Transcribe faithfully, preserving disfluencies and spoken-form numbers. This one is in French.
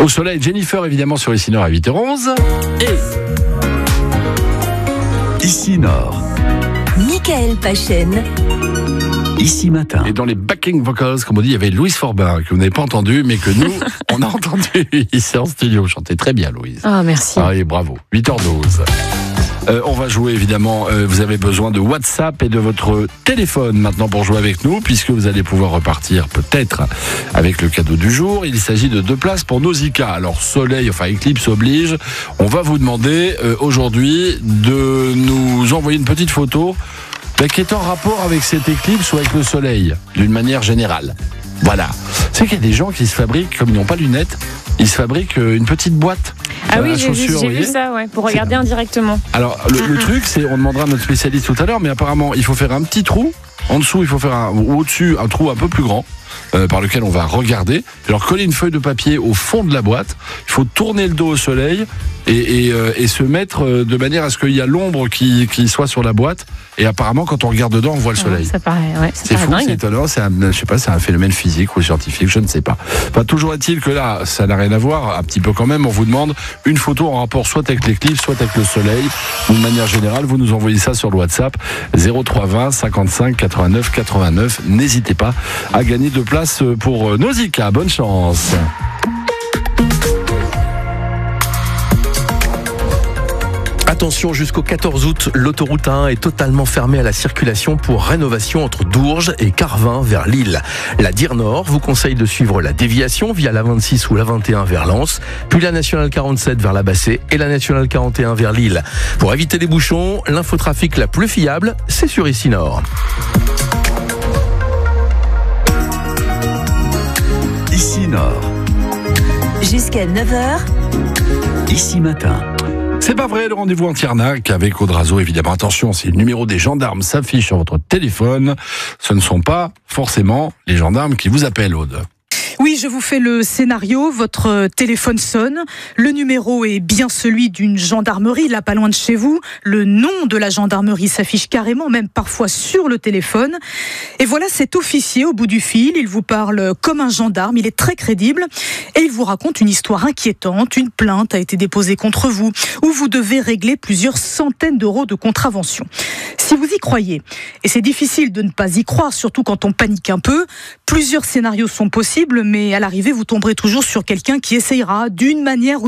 Au soleil, Jennifer évidemment sur Ici Nord à huit heures onze. Et Ici Nord, Michael Pachen. Ici Matin. Et dans les backing vocals, comme on dit, il y avait Louise Forbin, que vous n'avez pas entendu, mais que nous, on a entendu ici en studio. Chantez très bien, Louise. Ah, merci. Ah, et bravo. huit heures douze. Euh, on va jouer évidemment, euh, vous avez besoin de WhatsApp et de votre téléphone maintenant pour jouer avec nous, puisque vous allez pouvoir repartir peut-être avec le cadeau du jour. Il s'agit de deux places pour Nausicaa. Alors soleil, enfin éclipse oblige, on va vous demander euh, aujourd'hui de nous envoyer une petite photo bah, qui est en rapport avec cette éclipse ou avec le soleil, d'une manière générale. Voilà. C'est qu'il y a des gens qui se fabriquent, comme ils n'ont pas de lunettes, ils se fabriquent une petite boîte. Ah à oui, j'ai vu, chaussure, j'ai vous vu voyez. ça, ouais, pour regarder indirectement. Alors, le, le truc, c'est, on demandera à notre spécialiste tout à l'heure, mais apparemment, il faut faire un petit trou. En dessous, il faut faire un, ou au-dessus, un trou un peu plus grand, euh, par lequel on va regarder. Alors, coller une feuille de papier au fond de la boîte. Il faut tourner le dos au soleil et, et, euh, et se mettre euh, de manière à ce qu'il y a l'ombre qui, qui soit sur la boîte. Et apparemment, quand on regarde dedans, on voit le soleil. Ça paraît, ouais, ça C'est paraît fou, dingue. c'est étonnant, c'est un, je sais pas, c'est un phénomène physique ou scientifique, je ne sais pas. Enfin, toujours est-il que là, ça n'a rien à voir, un petit peu quand même, on vous demande une photo en rapport soit avec l'éclipse, soit avec le soleil. D'une manière générale, vous nous envoyez ça sur le WhatsApp zéro trois vingt cinquante-cinq quatre-vingt-neuf quatre-vingt-neuf. N'hésitez pas à gagner deux places pour Nausicaa. Bonne chance. Attention, jusqu'au quatorze août, l'autoroute A un est totalement fermée à la circulation pour rénovation entre Dourges et Carvin vers Lille. La D I R Nord vous conseille de suivre la déviation via la vingt-six ou la vingt et un vers Lens, puis la nationale quarante-sept vers la Bassée et la nationale quarante et un vers Lille. Pour éviter les bouchons, l'infotrafic la plus fiable, c'est sur Ici Nord. Ici Nord, Jusqu'à neuf heures, Ici Matin. C'est pas vrai, le rendez-vous anti-arnaque avec Audrazo, évidemment. Attention, si le numéro des gendarmes s'affiche sur votre téléphone, ce ne sont pas forcément les gendarmes qui vous appellent, Aude. Oui, je vous fais le scénario. Votre téléphone sonne. Le numéro est bien celui d'une gendarmerie, là, pas loin de chez vous. Le nom de la gendarmerie s'affiche carrément, même parfois sur le téléphone. Et voilà cet officier au bout du fil. Il vous parle comme un gendarme. Il est très crédible. Et il vous raconte une histoire inquiétante. Une plainte a été déposée contre vous, où vous devez régler plusieurs centaines d'euros de contravention. Si vous y croyez, et c'est difficile de ne pas y croire, surtout quand on panique un peu, plusieurs scénarios sont possibles, mais à l'arrivée, vous tomberez toujours sur quelqu'un qui essayera d'une manière ou